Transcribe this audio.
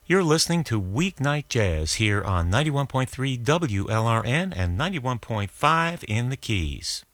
You're listening to Weeknight Jazz here on 91.3 WLRN and 91.5 in the Keys.